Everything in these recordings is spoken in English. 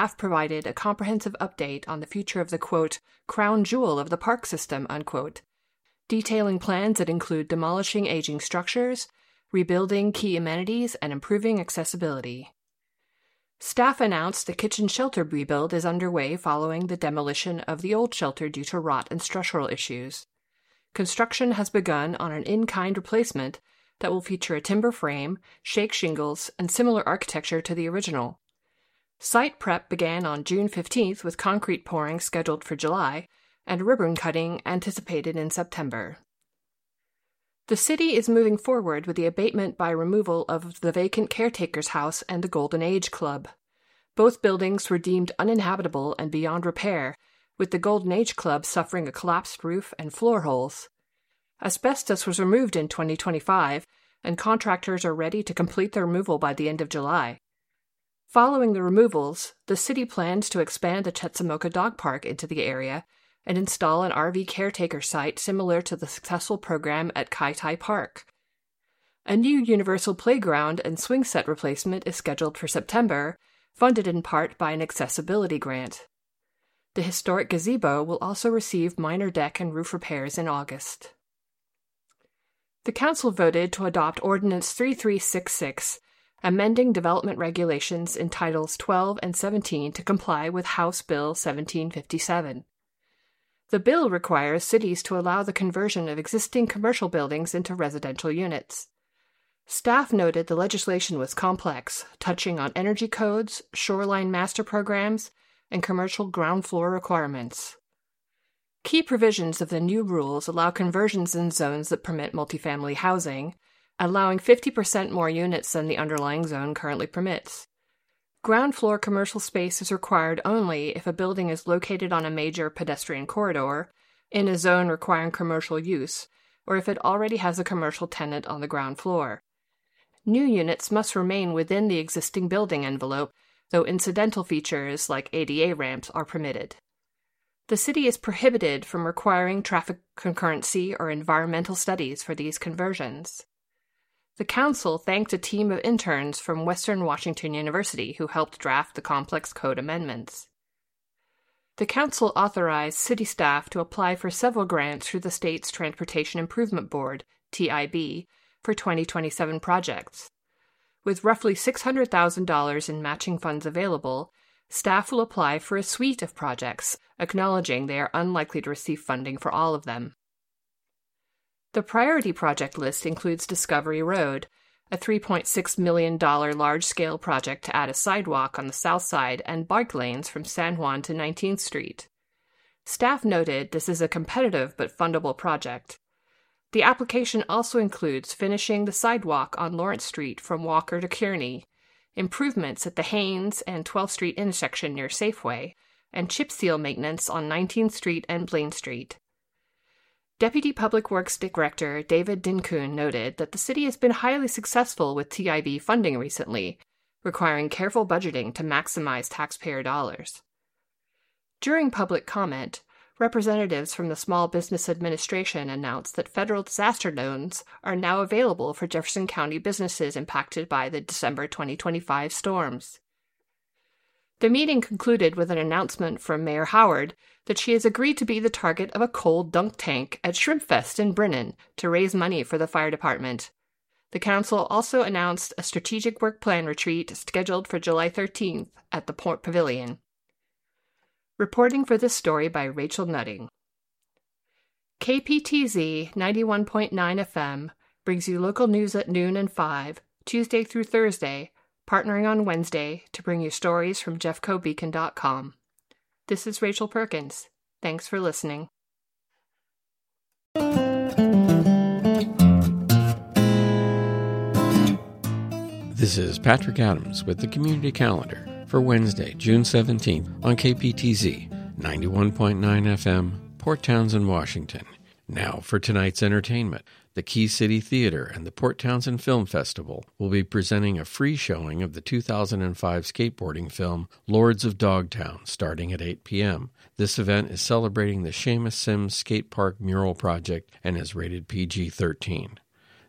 staff provided a comprehensive update on the future of the, quote, crown jewel of the park system, unquote, detailing plans that include demolishing aging structures, rebuilding key amenities, and improving accessibility. Staff announced the kitchen shelter rebuild is underway following the demolition of the old shelter due to rot and structural issues. Construction has begun on an in-kind replacement that will feature a timber frame, shake shingles, and similar architecture to the original. Site prep began on June 15th with concrete pouring scheduled for July and ribbon cutting anticipated in September. The city is moving forward with the abatement by removal of the vacant caretaker's house and the Golden Age Club. Both buildings were deemed uninhabitable and beyond repair, with the Golden Age Club suffering a collapsed roof and floor holes. Asbestos was removed in 2025, and contractors are ready to complete the removal by the end of July. Following the removals, the city plans to expand the Chetzemoka Dog Park into the area and install an RV caretaker site similar to the successful program at Kai Tai Park. A new universal playground and swing set replacement is scheduled for September, funded in part by an accessibility grant. The historic gazebo will also receive minor deck and roof repairs in August. The Council voted to adopt Ordinance 3366, amending development regulations in Titles 12 and 17 to comply with House Bill 1757. The bill requires cities to allow the conversion of existing commercial buildings into residential units. Staff noted the legislation was complex, touching on energy codes, shoreline master programs, and commercial ground floor requirements. Key provisions of the new rules allow conversions in zones that permit multifamily housing, allowing 50% more units than the underlying zone currently permits. Ground floor commercial space is required only if a building is located on a major pedestrian corridor, in a zone requiring commercial use, or if it already has a commercial tenant on the ground floor. New units must remain within the existing building envelope, though incidental features like ADA ramps are permitted. The city is prohibited from requiring traffic concurrency or environmental studies for these conversions. The Council thanked a team of interns from Western Washington University who helped draft the complex code amendments. The Council authorized city staff to apply for several grants through the state's Transportation Improvement Board, TIB, for 2027 projects. With roughly $600,000 in matching funds available, staff will apply for a suite of projects, acknowledging they are unlikely to receive funding for all of them. The priority project list includes Discovery Road, a $3.6 million large-scale project to add a sidewalk on the south side and bike lanes from San Juan to 19th Street. Staff noted this is a competitive but fundable project. The application also includes finishing the sidewalk on Lawrence Street from Walker to Kearney, improvements at the Haynes and 12th Street intersection near Safeway, and chip seal maintenance on 19th Street and Blaine Street. Deputy Public Works Director David Dinkoon noted that the city has been highly successful with TIB funding recently, requiring careful budgeting to maximize taxpayer dollars. During public comment, representatives from the Small Business Administration announced that federal disaster loans are now available for Jefferson County businesses impacted by the December 2025 storms. The meeting concluded with an announcement from Mayor Howard that she has agreed to be the target of a cold dunk tank at Shrimp Fest in Brennan to raise money for the fire department. The council also announced a strategic work plan retreat scheduled for July 13th at the Port Pavilion. Reporting for this story by Rachel Nutting. KPTZ 91.9 FM brings you local news at noon and 5, Tuesday through Thursday, partnering on Wednesday to bring you stories from jeffcobeacon.com. This is Rachel Perkins. Thanks for listening. This is Patrick Adams with the Community Calendar for Wednesday, June 17th on KPTZ 91.9 FM, Port Townsend, Washington. Now for tonight's entertainment. The Key City Theater and the Port Townsend Film Festival will be presenting a free showing of the 2005 skateboarding film Lords of Dogtown starting at 8 p.m. This event is celebrating the Seamus Sims Skate Park mural project and is rated PG-13.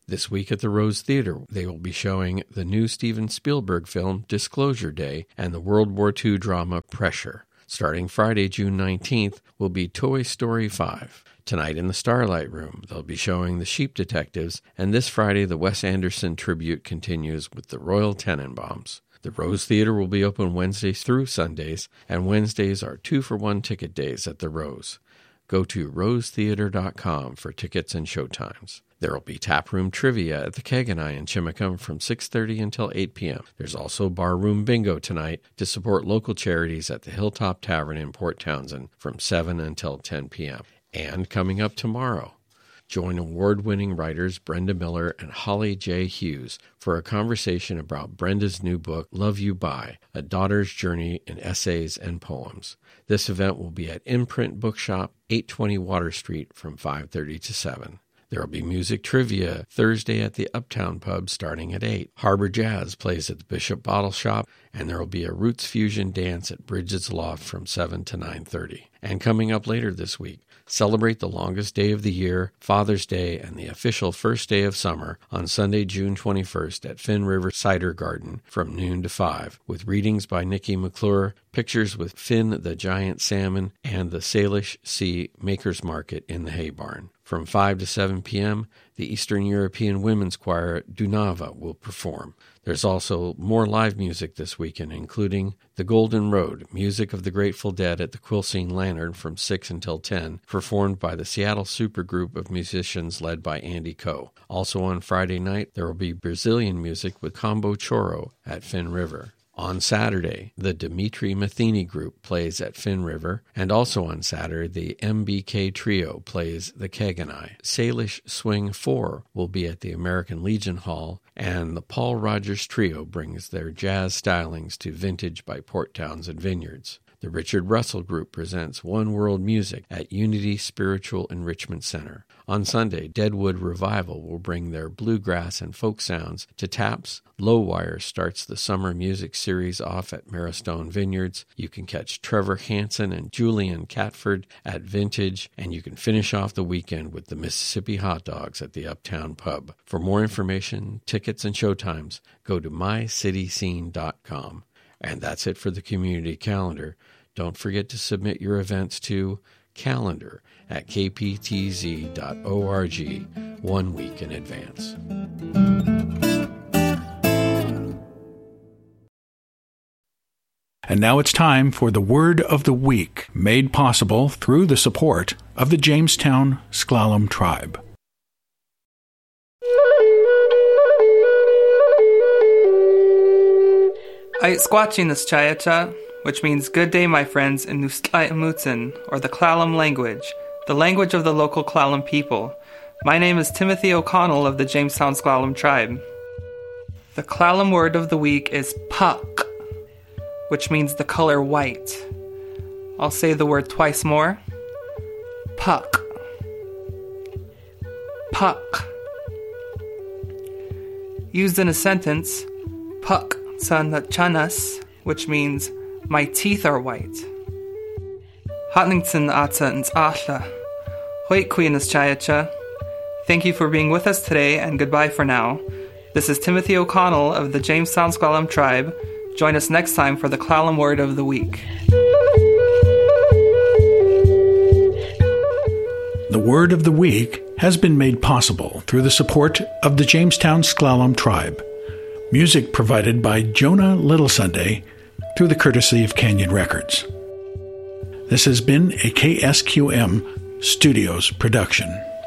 This week at the Rose Theater, they will be showing the new Steven Spielberg film Disclosure Day and the World War II drama Pressure. Starting Friday, June 19th, will be Toy Story 5. Tonight in the Starlight Room, they'll be showing The Sheep Detectives, and this Friday the Wes Anderson tribute continues with the Royal Tenenbaums. The Rose Theater will be open Wednesdays through Sundays, and Wednesdays are 2-for-1 ticket days at the Rose. Go to rosetheater.com for tickets and showtimes. There will be taproom trivia at the Keg and I in Chimacum from 6:30 until 8 p.m. There's also barroom bingo tonight to support local charities at the Hilltop Tavern in Port Townsend from 7 until 10 p.m. And coming up tomorrow, join award-winning writers Brenda Miller and Holly J. Hughes for a conversation about Brenda's new book, Love You By, A Daughter's Journey in Essays and Poems. This event will be at Imprint Bookshop, 820 Water Street from 5:30 to 7. There will be music trivia Thursday at the Uptown Pub starting at 8. Harbor Jazz plays at the Bishop Bottle Shop, and there will be a Roots Fusion dance at Bridget's Loft from 7 to 9:30. And coming up later this week, celebrate the longest day of the year, Father's Day, and the official first day of summer on Sunday, June 21st at Finn River Cider Garden from noon to 5, with readings by Nikki McClure, pictures with Finn the Giant Salmon, and the Salish Sea Makers Market in the Hay Barn. From 5 to 7 p.m., the Eastern European Women's Choir Dunava will perform. There's also more live music this weekend, including The Golden Road, music of the Grateful Dead at the Quilcene Lantern from 6 until 10, performed by the Seattle Supergroup of musicians led by Andy Coe. Also on Friday night, there will be Brazilian music with Combo Choro at Finn River. On Saturday, the Dimitri Matheny Group plays at Finn River, and also on Saturday, the MBK Trio plays the Keg and I. Salish Swing 4 will be at the American Legion Hall, and the Paul Rogers Trio brings their jazz stylings to Vintage by Port Townsend Vineyards. The Richard Russell Group presents One World Music at Unity Spiritual Enrichment Center. On Sunday, Deadwood Revival will bring their bluegrass and folk sounds to Taps. Low Wire starts the summer music series off at Marrowstone Vineyards. You can catch Trevor Hansen and Julian Catford at Vintage, and you can finish off the weekend with the Mississippi Hot Dogs at the Uptown Pub. For more information, tickets, and showtimes, go to mycityscene.com. And that's it for the community calendar. Don't forget to submit your events to calendar@kptz.org 1 week in advance. And now it's time for the Word of the Week, made possible through the support of the Jamestown Sklallam Tribe. Ait squatchinus chayacha, which means good day, my friends, in Nustlaiamutsin, or the Klallam language, the language of the local Klallam people. My name is Timothy O'Connell of the Jamestown Sklallam Tribe. The Klallam word of the week is puck, which means the color white. I'll say the word twice more. Puck. Puck. Used in a sentence, puck chanas, which means my teeth are white. Hatnington ata and ahla. Hoit queenas chayacha. Thank you for being with us today, and goodbye for now. This is Timothy O'Connell of the Jamestown Sklallam Tribe. Join us next time for the Klallam Word of the Week. The Word of the Week has been made possible through the support of the Jamestown Sklallam Tribe. Music provided by Jonah Little Sunday through the courtesy of Canyon Records. This has been a KSQM Studios production.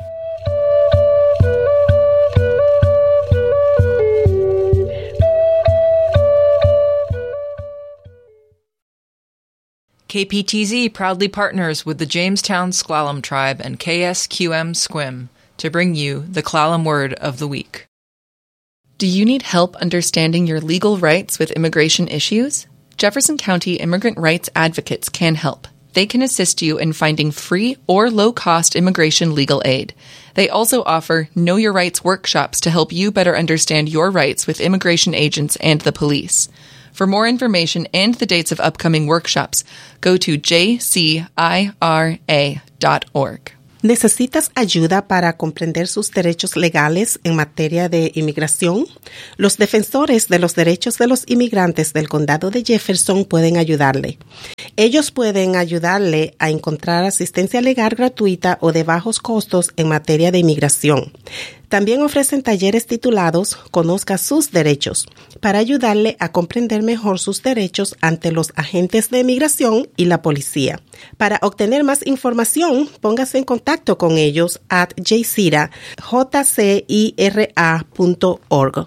KPTZ proudly partners with the Jamestown Sklallam Tribe and KSQM Squim to bring you the Klallam Word of the Week. Do you need help understanding your legal rights with immigration issues? Jefferson County Immigrant Rights Advocates can help. They can assist you in finding free or low-cost immigration legal aid. They also offer Know Your Rights workshops to help you better understand your rights with immigration agents and the police. For more information and the dates of upcoming workshops, go to jcira.org. ¿Necesitas ayuda para comprender sus derechos legales en materia de inmigración? Los defensores de los derechos de los inmigrantes del condado de Jefferson pueden ayudarle. Ellos pueden ayudarle a encontrar asistencia legal gratuita o de bajos costos en materia de inmigración. También ofrecen talleres titulados Conozca sus derechos para ayudarle a comprender mejor sus derechos ante los agentes de inmigración y la policía. Para obtener más información, póngase en contacto con ellos at jcira.org.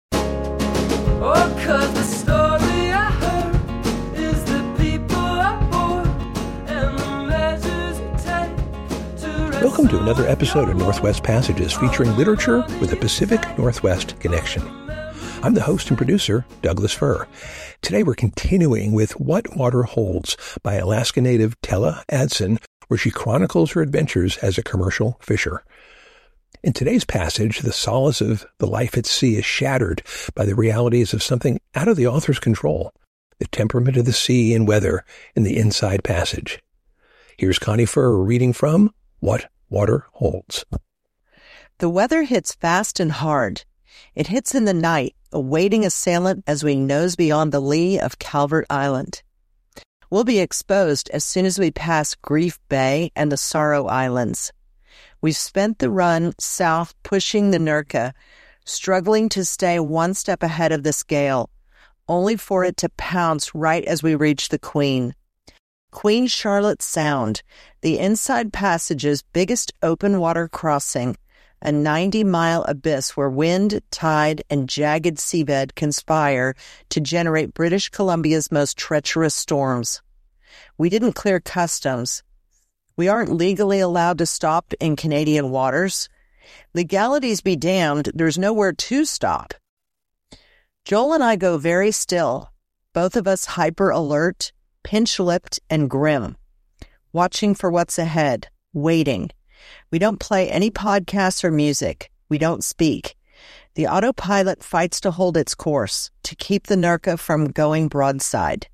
Welcome to another episode of Northwest Passages featuring literature with a Pacific Northwest connection. I'm the host and producer, Douglas Furr. Today we're continuing with What Water Holds by Alaska native Tella Adson, where she chronicles her adventures as a commercial fisher. In today's passage, the solace of the life at sea is shattered by the realities of something out of the author's control, the temperament of the sea and weather in the Inside Passage. Here's Connie Furr reading from What Water Holds. The weather hits fast and hard. It hits in the night, awaiting assailant as we nose beyond the lee of Calvert Island. We'll be exposed as soon as we pass Grief Bay and the Sorrow Islands. We've spent the run south pushing the Nurka, struggling to stay one step ahead of this gale, only for it to pounce right as we reach the Queen. Queen Charlotte Sound, the Inside Passage's biggest open water crossing, a 90-mile abyss where wind, tide, and jagged seabed conspire to generate British Columbia's most treacherous storms. We didn't clear customs. We aren't legally allowed to stop in Canadian waters. Legalities be damned, there's nowhere to stop. Joel and I go very still, both of us hyper-alert, pinch-lipped and grim, watching for what's ahead, waiting. We don't play any podcasts or music. We don't speak. The autopilot fights to hold its course, to keep the Nurka from going broadside.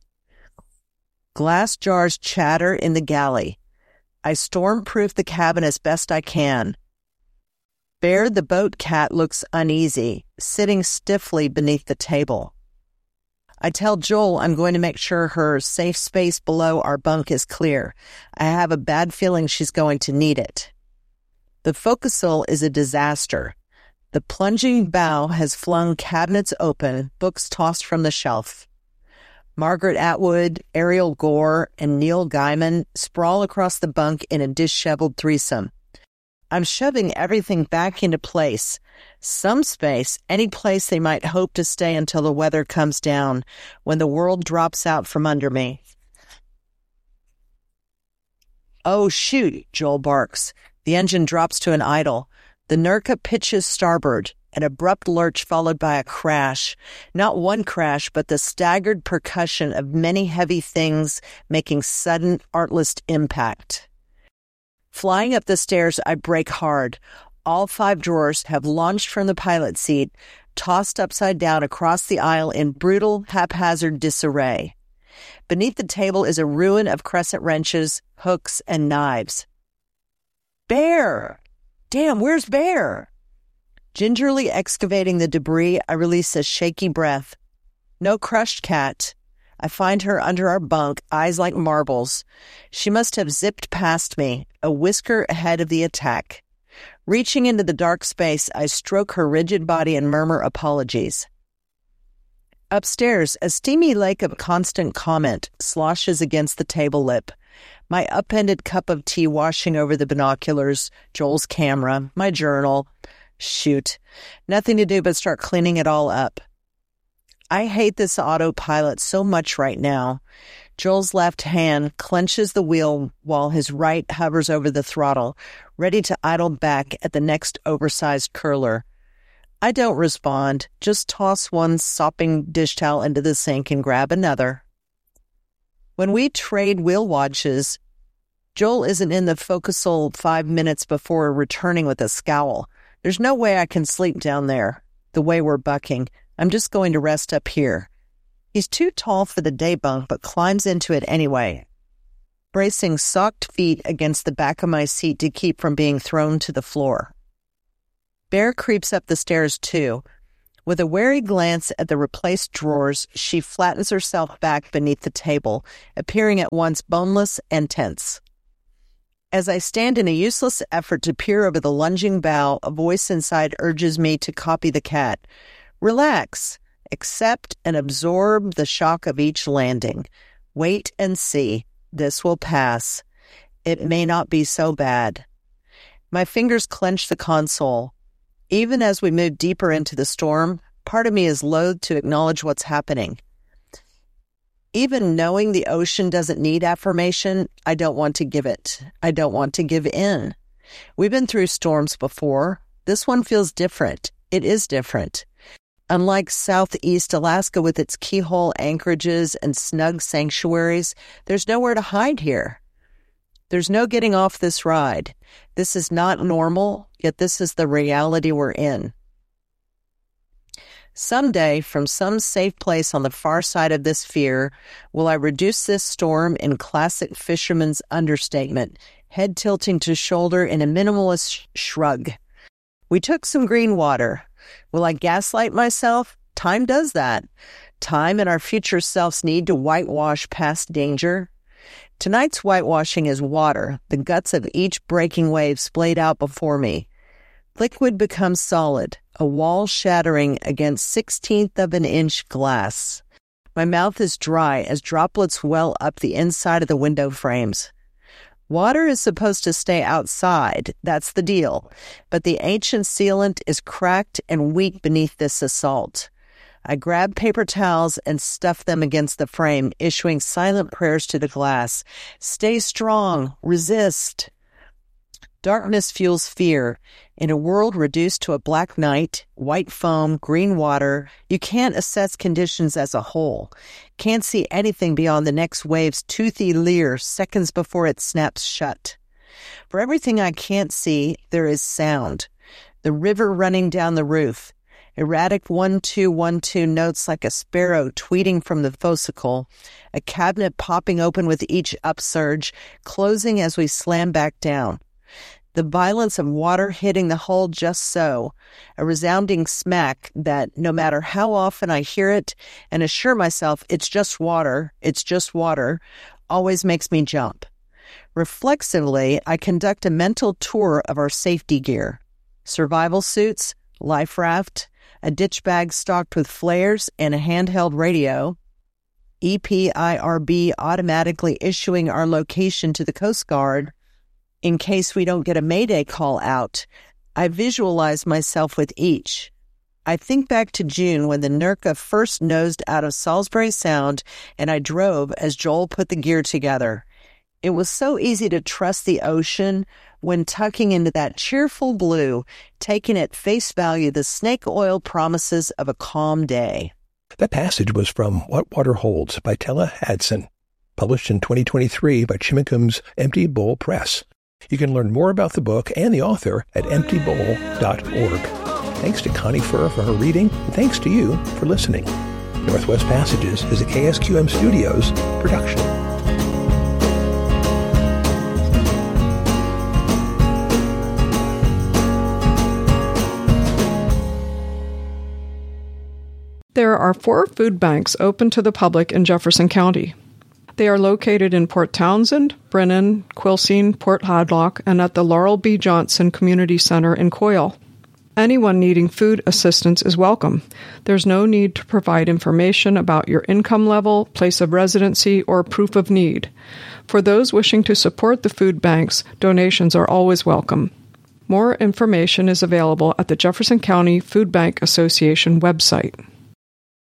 Glass jars chatter in the galley. I storm-proof the cabin as best I can. Bear the boat cat looks uneasy, sitting stiffly beneath the table. I tell Joel I'm going to make sure her safe space below our bunk is clear. I have a bad feeling she's going to need it. The forecastle is a disaster. The plunging bow has flung cabinets open, books tossed from the shelf. Margaret Atwood, Ariel Gore, and Neil Gaiman sprawl across the bunk in a disheveled threesome. I'm shoving everything back into place. Some space, any place they might hope to stay until the weather comes down, when the world drops out from under me. Oh, shoot, Joel barks. The engine drops to an idle. The Nurka pitches starboard, an abrupt lurch followed by a crash. Not one crash, but the staggered percussion of many heavy things making sudden, artless impact. Flying up the stairs, I brake hard. All 5 drawers have launched from the pilot seat, tossed upside down across the aisle in brutal, haphazard disarray. Beneath the table is a ruin of crescent wrenches, hooks, and knives. Bear! Damn, where's Bear? Gingerly excavating the debris, I release a shaky breath. No crushed cat. I find her under our bunk, eyes like marbles. She must have zipped past me, a whisker ahead of the attack. Reaching into the dark space, I stroke her rigid body and murmur apologies. Upstairs, a steamy lake of constant comment sloshes against the table lip. My upended cup of tea washing over the binoculars, Joel's camera, my journal. Shoot, nothing to do but start cleaning it all up. I hate this autopilot so much right now. Joel's left hand clenches the wheel while his right hovers over the throttle, ready to idle back at the next oversized curler. I don't respond, just toss one sopping dish towel into the sink and grab another. When we trade wheel watches, Joel isn't in the forecastle 5 minutes before returning with a scowl. There's no way I can sleep down there, the way we're bucking. I'm just going to rest up here. He's too tall for the day bunk, but climbs into it anyway. bracing socked feet against the back of my seat to keep from being thrown to the floor. Bear creeps up the stairs too. With a wary glance at the replaced drawers, she flattens herself back beneath the table, appearing at once boneless and tense. As I stand in a useless effort to peer over the lunging bow, a voice inside urges me to copy the cat. Relax. Accept and absorb the shock of each landing. Wait and see. This will pass. It may not be so bad. My fingers clench the console. Even as we move deeper into the storm, part of me is loath to acknowledge what's happening. Even knowing the ocean doesn't need affirmation, I don't want to give it. I don't want to give in. We've been through storms before. This one feels different. It is different. Unlike Southeast Alaska with its keyhole anchorages and snug sanctuaries, there's nowhere to hide here. There's no getting off this ride. This is not normal, yet this is the reality we're in. Someday, from some safe place on the far side of this fear, will I reduce this storm in classic fisherman's understatement, head tilting to shoulder in a minimalist shrug. We took some green water. Will I gaslight myself? Time does that. Time and our future selves need to whitewash past danger. Tonight's whitewashing is water, the guts of each breaking wave splayed out before me. Liquid becomes solid, a wall shattering against 1/16 of an inch glass. My mouth is dry as droplets well up the inside of the window frames. Water is supposed to stay outside, that's the deal, but the ancient sealant is cracked and weak beneath this assault. I grab paper towels and stuff them against the frame, issuing silent prayers to the glass. Stay strong, resist. Darkness fuels fear. In a world reduced to a black night, white foam, green water, you can't assess conditions as a whole. Can't see anything beyond the next wave's toothy leer seconds before it snaps shut. For everything I can't see, there is sound. The river running down the roof. Erratic 1-2-1-2 notes like a sparrow tweeting from the fo'c'sle. A cabinet popping open with each upsurge, closing as we slam back down. The violence of water hitting the hull just so, a resounding smack that, no matter how often I hear it and assure myself it's just water, always makes me jump. Reflexively, I conduct a mental tour of our safety gear. Survival suits, life raft, a ditch bag stocked with flares and a handheld radio, EPIRB automatically issuing our location to the Coast Guard in case we don't get a Mayday call out. I visualize myself with each. I think back to June when the NERCA first nosed out of Salisbury Sound and I drove as Joel put the gear together. It was so easy to trust the ocean when tucking into that cheerful blue, taking at face value the snake oil promises of a calm day. That passage was from What Water Holds by Tella Hadson, published in 2023 by Chimicum's Empty Bowl Press. You can learn more about the book and the author at emptybowl.org. Thanks to Connie Furr for her reading, and thanks to you for listening. Northwest Passages is a KSQM Studios production. There are 4 food banks open to the public in Jefferson County. They are located in Port Townsend, Brennan, Quilcene, Port Hadlock, and at the Laurel B. Johnson Community Center in Coyle. Anyone needing food assistance is welcome. There's no need to provide information about your income level, place of residency, or proof of need. For those wishing to support the food banks, donations are always welcome. More information is available at the Jefferson County Food Bank Association website.